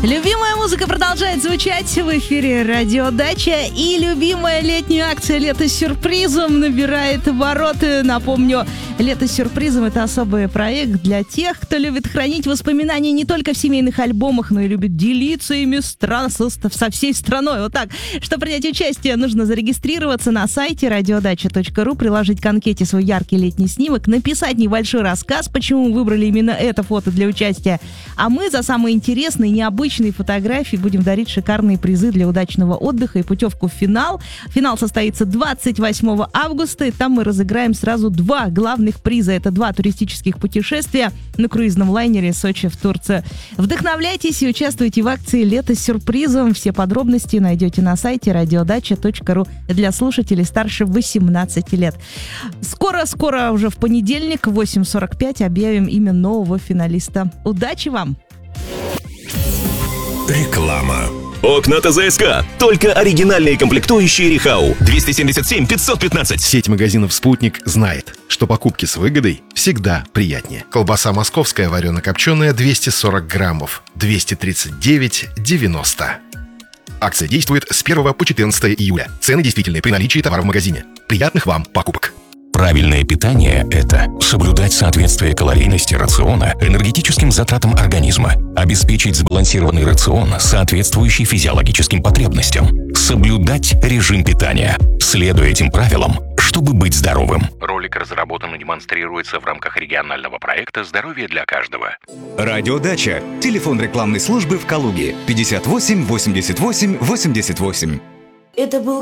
Любимая музыка продолжает звучать в эфире «Радио Дача». И любимая летняя акция «Лето с сюрпризом» набирает обороты. Напомню, «Лето с сюрпризом» — это особый проект для тех, кто любит хранить воспоминания не только в семейных альбомах, но и любит делиться ими со всей страной. Вот так. Чтобы принять участие, нужно зарегистрироваться на сайте radiodacha.ru, приложить к анкете свой яркий летний снимок, написать небольшой рассказ, почему мы выбрали именно это фото для участия. А мы за самые интересные, необычные фотографии будем дарить шикарные призы для удачного отдыха и путевку в финал. Финал состоится 28 августа, и там мы разыграем сразу 2 главных приза. Это 2 туристических путешествия на круизном лайнере Сочи в Турцию. Вдохновляйтесь и участвуйте в акции «Лето с сюрпризом». Все подробности найдете на сайте radiodacha.ru для слушателей старше 18 лет. Скоро уже в понедельник в 8:45 объявим имя нового финалиста. Удачи вам! Реклама. Окна ТЗСК. Только оригинальные комплектующие Рихау. 277 515. Сеть магазинов «Спутник» знает, что покупки с выгодой всегда приятнее. Колбаса московская варено-копченая 240 граммов. 239,90. Акция действует с 1 по 14 июля. Цены действительны при наличии товара в магазине. Приятных вам покупок. Правильное питание – это соблюдать соответствие калорийности рациона энергетическим затратам организма, обеспечить сбалансированный рацион, соответствующий физиологическим потребностям, соблюдать режим питания, следуя этим правилам, чтобы быть здоровым. Ролик разработан и демонстрируется в рамках регионального проекта «Здоровье для каждого». Радиодача. Телефон рекламной службы в Калуге. 58 88 88. Это был